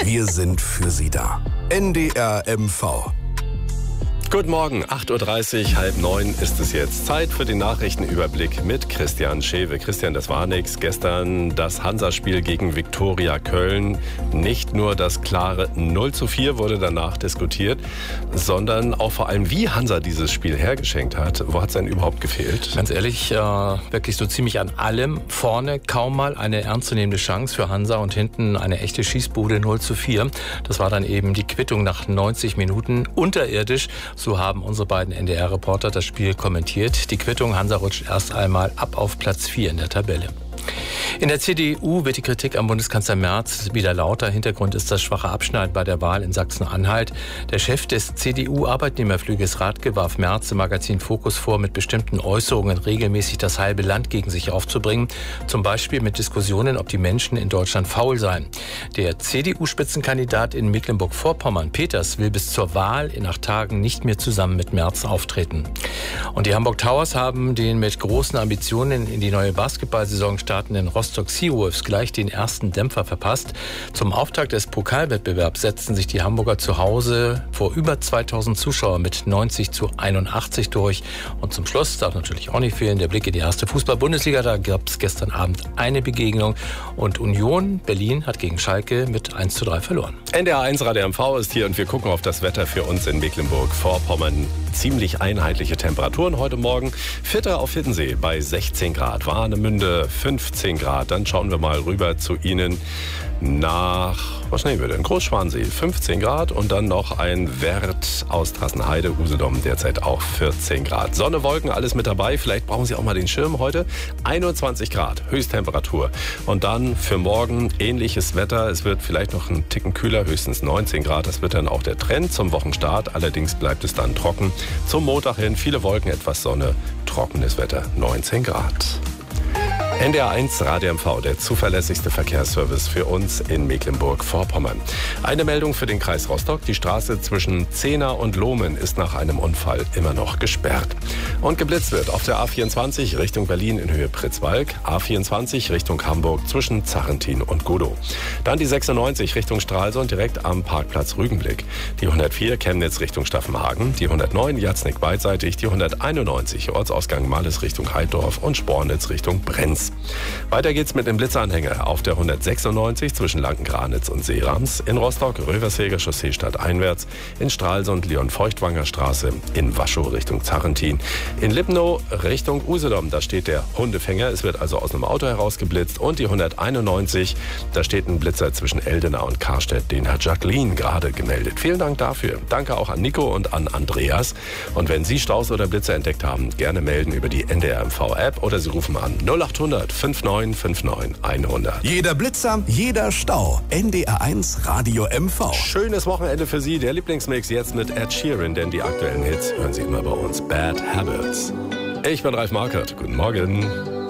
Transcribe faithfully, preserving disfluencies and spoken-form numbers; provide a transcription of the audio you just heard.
Wir sind für Sie da. N D R M V. Guten Morgen, acht Uhr dreißig, halb neun ist es jetzt. Zeit für den Nachrichtenüberblick mit Christian Schewe. Christian, das war nix. Gestern das Hansa-Spiel gegen Viktoria Köln. Nicht nur das klare null zu vier wurde danach diskutiert, sondern auch vor allem, wie Hansa dieses Spiel hergeschenkt hat. Wo hat es denn überhaupt gefehlt? Ganz ehrlich, äh, wirklich so ziemlich an allem. Vorne kaum mal eine ernstzunehmende Chance für Hansa und hinten eine echte Schießbude null zu vier. Das war dann eben die Quittung nach neunzig Minuten unterirdisch. So haben unsere beiden N D R-Reporter das Spiel kommentiert. Die Quittung: Hansa rutscht erst einmal ab auf Platz vier in der Tabelle. In der C D U wird die Kritik am Bundeskanzler Merz wieder lauter. Hintergrund ist das schwache Abschneiden bei der Wahl in Sachsen-Anhalt. Der Chef des C D U-Arbeitnehmerflügels Rathke warf Merz im Magazin Fokus vor, mit bestimmten Äußerungen regelmäßig das halbe Land gegen sich aufzubringen. Zum Beispiel mit Diskussionen, ob die Menschen in Deutschland faul seien. Der C D U-Spitzenkandidat in Mecklenburg-Vorpommern, Peters, will bis zur Wahl in acht Tagen nicht mehr zusammen mit Merz auftreten. Und die Hamburg Towers haben den mit großen Ambitionen in die neue Basketballsaison startenden Rostock Seawolves gleich den ersten Dämpfer verpasst. Zum Auftakt des Pokalwettbewerbs setzten sich die Hamburger zu Hause vor über zweitausend Zuschauer mit neunzig zu einundachtzig durch. Und zum Schluss darf natürlich auch nicht fehlen der Blick in die erste Fußball-Bundesliga. Da gab es gestern Abend eine Begegnung und Union Berlin hat gegen Schalke mit eins zu drei verloren. N D R eins Radio M V ist hier und wir gucken auf das Wetter für uns in Mecklenburg-Vorpommern. Ziemlich einheitliche Temperaturen heute Morgen. Vierter auf Hiddensee bei sechzehn Grad, Warnemünde fünfzehn Grad. Dann schauen wir mal rüber zu Ihnen nach, was nehmen wir denn? Großschwansee, fünfzehn Grad und dann noch ein Wert aus Trassenheide, Usedom, derzeit auch vierzehn Grad. Sonne, Wolken, alles mit dabei. Vielleicht brauchen Sie auch mal den Schirm heute. einundzwanzig Grad, Höchsttemperatur. Und dann für morgen ähnliches Wetter. Es wird vielleicht noch ein Ticken kühler, höchstens neunzehn Grad. Das wird dann auch der Trend zum Wochenstart. Allerdings bleibt es dann trocken. Zum Montag hin viele Wolken, etwas Sonne, trockenes Wetter, neunzehn Grad. N D R eins Radio M V, der zuverlässigste Verkehrsservice für uns in Mecklenburg-Vorpommern. Eine Meldung für den Kreis Rostock. Die Straße zwischen Zehna und Lohmen ist nach einem Unfall immer noch gesperrt. Und geblitzt wird auf der A vierundzwanzig Richtung Berlin in Höhe Pritzwalk, A vierundzwanzig Richtung Hamburg zwischen Zarentin und Godow. Dann die sechsundneunzig Richtung Stralsund direkt am Parkplatz Rügenblick. Die hundertvier Chemnitz Richtung Staffenhagen, die hundertneun Jatznick beidseitig, die hunderteinundneunzig Ortsausgang Malles Richtung Heidorf und Spornitz Richtung Brenz. Weiter geht's mit dem Blitzanhänger auf der hundertsechsundneunzig zwischen Lanken-Granitz und Seerams, in Rostock Röversheger Chaussee stadteinwärts, in Stralsund Leon-Feuchtwanger Straße, in Waschow Richtung Zarentin, in Lipnow Richtung Usedom, da steht der Hundefänger, es wird also aus einem Auto heraus geblitzt, und die hunderteinundneunzig, da steht ein Blitzer zwischen Eldena und Karstedt, den hat Jacqueline gerade gemeldet. Vielen Dank dafür. Danke auch an Nico und an Andreas. Und wenn Sie Staus oder Blitzer entdeckt haben, gerne melden über die N D R M V App oder Sie rufen an null acht hundert fünf neun fünf neun hundert. Jeder Blitzer, jeder Stau. N D R eins Radio M V. Schönes Wochenende für Sie. Der Lieblingsmix jetzt mit Ed Sheeran, denn die aktuellen Hits hören Sie immer bei uns. Bad Habits. Ich bin Ralf Markert. Guten Morgen.